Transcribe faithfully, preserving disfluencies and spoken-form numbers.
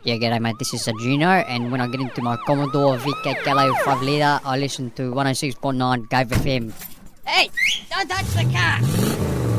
Yeah, g'day mate, this is Juno, and when I get into my Commodore V K Gallo five litre, I listen to one oh six point nine Gave F M. Hey, don't touch the car!